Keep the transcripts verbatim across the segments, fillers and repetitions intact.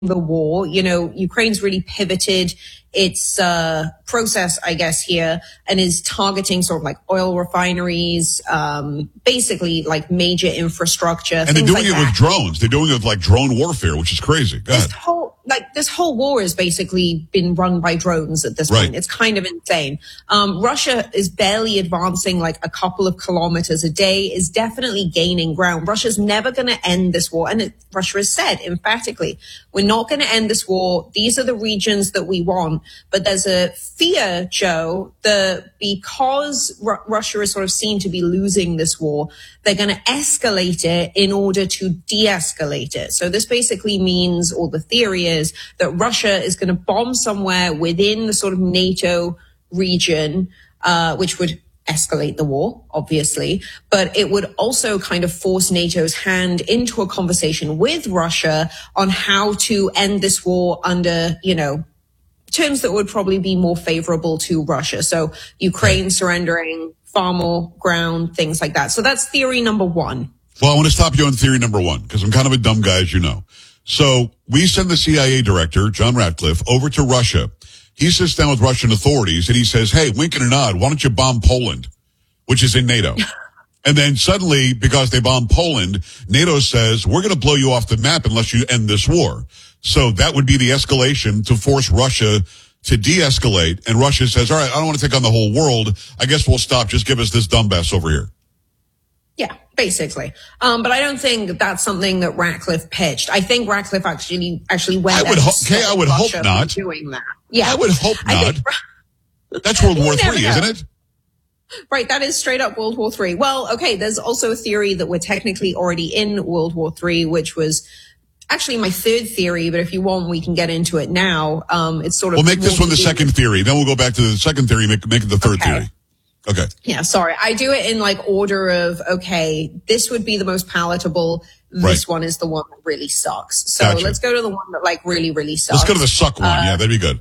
the war. You know, Ukraine's really pivoted its uh, process, I guess, here, and is targeting sort of like oil refineries, um, basically like major infrastructure. And they're doing like it that. with drones. They're doing it with like drone warfare, which is crazy. Go this ahead. whole like this whole war has basically been run by drones at this right. point. It's kind of insane. Um, Russia is barely advancing like a couple of kilometers a day, is definitely gaining ground. Russia's never going to end this war. And it, Russia has said emphatically, we're not going to end this war. These are the regions that we want. But there's a fear, Joe, that because R- Russia is sort of seen to be losing this war, they're going to escalate it in order to de-escalate it. So this basically means, or the theory is, that Russia is going to bomb somewhere within the sort of NATO region, uh, which would escalate the war, obviously, but it would also kind of force NATO's hand into a conversation with Russia on how to end this war under, you know, terms that would probably be more favorable to Russia. So Ukraine surrendering far more ground, things like that. So that's theory number one. Well, I want to stop you on theory number one, because I'm kind of a dumb guy, as you know. So we send the C I A director, John Ratcliffe, over to Russia. He sits down with Russian authorities and he says, hey, wink and a nod, why don't you bomb Poland, which is in NATO? And then suddenly, because they bomb Poland, NATO says, we're going to blow you off the map unless you end this war. So that would be the escalation to force Russia to de-escalate. And Russia says, all right, I don't want to take on the whole world. I guess we'll stop. Just give us this dumbass over here. Yeah, basically. Um, but I don't think that's something that Ratcliffe pitched. I think Ratcliffe actually actually went. I would, ho- okay, I would Russia hope not. Doing that. Yeah, I would hope not. Think, that's World War Three, isn't it? Right, that is straight up World War Three. Well, okay, there's also a theory that we're technically already in World War Three, which was actually my third theory, but if you want, we can get into it now. Um, it's sort of. We'll make this one the second theory. Then we'll go back to the second theory, make, make it the third okay. theory. Okay. Yeah, sorry. I do it in like order of, okay, this would be the most palatable. This right. one is the one that really sucks. So gotcha. Let's go to the one that like really, really sucks. Let's go to the suck one. Uh, yeah, that'd be good.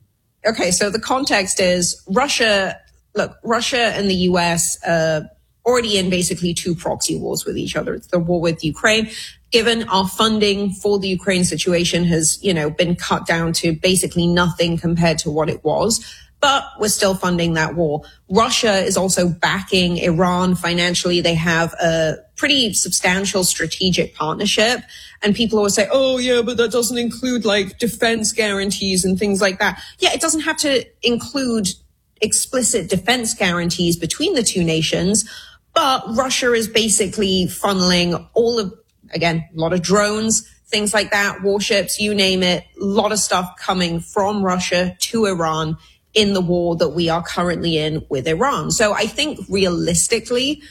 Okay, so the context is Russia, look, Russia and the U S uh already in basically two proxy wars with each other. It's the war with Ukraine. Given our funding for the Ukraine situation has, you know, been cut down to basically nothing compared to what it was. But we're still funding that war. Russia is also backing Iran financially. They have a pretty substantial strategic partnership. And people always say, oh, yeah, but that doesn't include like defense guarantees and things like that. Yeah, it doesn't have to include explicit defense guarantees between the two nations. But Russia is basically funneling all of, again, a lot of drones, things like that, warships, you name it, a lot of stuff coming from Russia to Iran in the war that we are currently in with Iran. So I think realistically,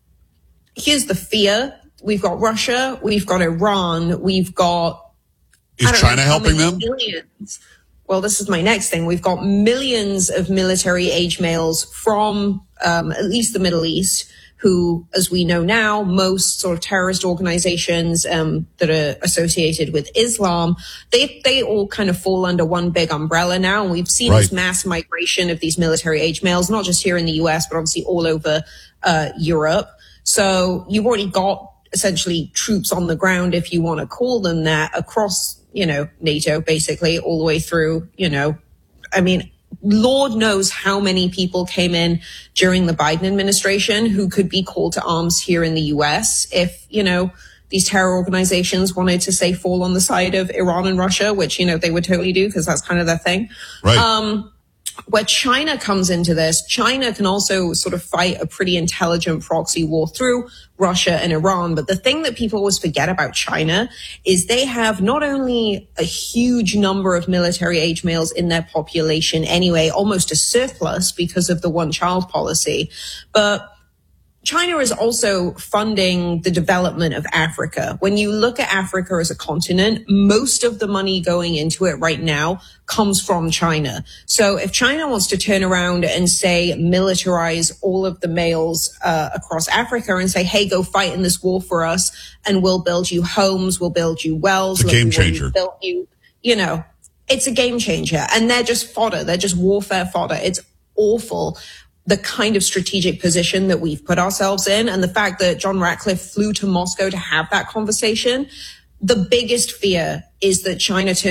here's the fear. We've got Russia, we've got Iran, we've got... Is China helping them? Millions. Well, this is my next thing. We've got millions of military age males from um, at least the Middle East, who, as we know now, most sort of terrorist organizations um, that are associated with Islam, they they all kind of fall under one big umbrella now. And we've seen right. this mass migration of these military age males, not just here in the U S, but obviously all over uh, Europe. So you've already got essentially troops on the ground, if you want to call them that, across, you know, NATO, basically, all the way through, you know, I mean, Lord knows how many people came in during the Biden administration who could be called to arms here in the U S if, you know, these terror organizations wanted to say fall on the side of Iran and Russia, which, you know, they would totally do because that's kind of their thing. Right. Um, where China comes into this, China can also sort of fight a pretty intelligent proxy war through Russia and Iran. But the thing that people always forget about China is they have not only a huge number of military age males in their population anyway, almost a surplus because of the one-child policy, but China is also funding the development of Africa. When you look at Africa as a continent, most of the money going into it right now comes from China. So if China wants to turn around and say militarize all of the males uh, across Africa and say, hey, go fight in this war for us and we'll build you homes, we'll build you wells. It's a game changer. Built you, you know, it's a game changer. And they're just fodder. They're just warfare fodder. It's awful, the kind of strategic position that we've put ourselves in, and the fact that John Ratcliffe flew to Moscow to have that conversation. The biggest fear is that China turns